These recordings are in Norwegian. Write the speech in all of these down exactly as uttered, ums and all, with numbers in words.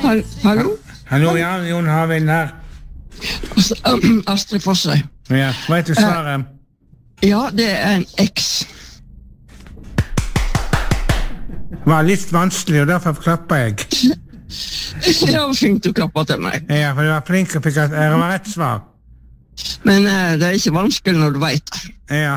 Hallo? Hallo, ja, Jon Harvind her. Astrid Fossøy. Ja, vet du svaret? Ja, det er en X. Det var litt vanskelig, og derfor klappet jeg. Det var fint du klappet til meg. Ja, for du var flink og fikk at det var rett svar. Men uh, det er ikke vanskelig når du vet det. Ja.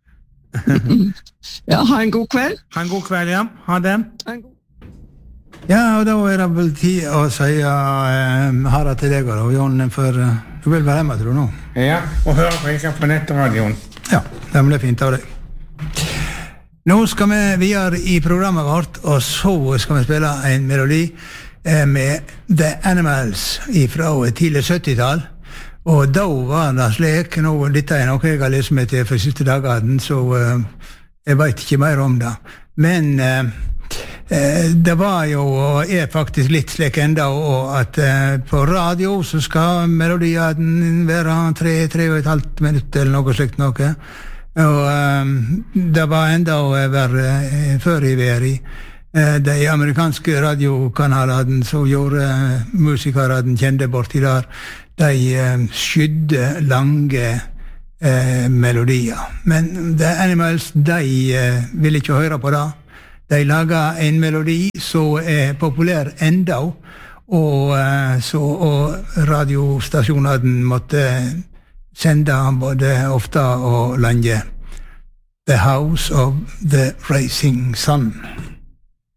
Ja, ha en god kveld. Ha en god kveld, ja. Ha det. Ha en god... Ja, og da er det vel tid å si uh, ha det til deg, og Jon, for uh, du vil være hjemme, tror du nå? Ja, og høre på ikke på nettradioen. Ja, det blir fint av deg. Nå skal vi videre i programmet vårt, og så skal vi spille en melodi eh, med The Animals fra tidlig sytti-tall. Og da var det slik, nå, dette er noe jeg har lest meg til for siste dagene, så uh, jeg vet ikke mer om det. Men uh, uh, det var jo, og er faktisk litt slik enda, og at uh, på radio så skal melodien være tre, tre og et halvt minutt eller noe slikt noe. Og um, det var enda verre uh, før i veri. Uh, de amerikanske radiokanalene som gjorde uh, musikerne kjente borti der, de uh, skydde lange uh, melodier. Men The Animals, de uh, ville ikke høre på det. De laget en melodi som er populær enda, og, uh, så, og radiostasjonene måtte sende både ofte og lenge. The House of the Rising Sun.